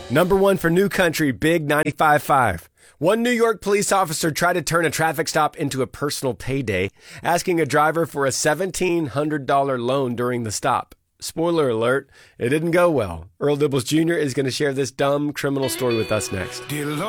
Number one for New Country, Big 95.5. One New York police officer tried to turn a traffic stop into a personal payday, asking a driver for a $1,700 loan during the stop. Spoiler alert, it didn't go well. Earl Dibbles Jr. is going to share this dumb criminal story with us next. Dear Lord.